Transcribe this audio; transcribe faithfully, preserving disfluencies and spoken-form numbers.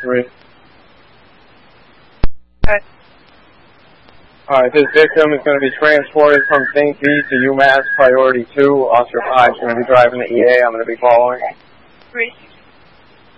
three. Okay. Alright, this victim is going to be transported from Saint B to UMass Priority two. Officer five is going to be driving the E A. I'm going to be following. Three.